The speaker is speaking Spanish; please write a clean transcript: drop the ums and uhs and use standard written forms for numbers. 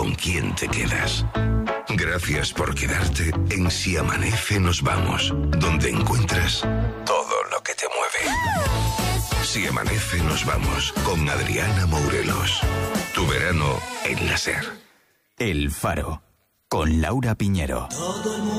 con quién te quedas. Gracias por quedarte en Si Amanece Nos Vamos, donde encuentras todo lo que te mueve. Si Amanece Nos Vamos, con Adriana Mourelos. Tu verano en la SER. El Faro, con Laura Piñero.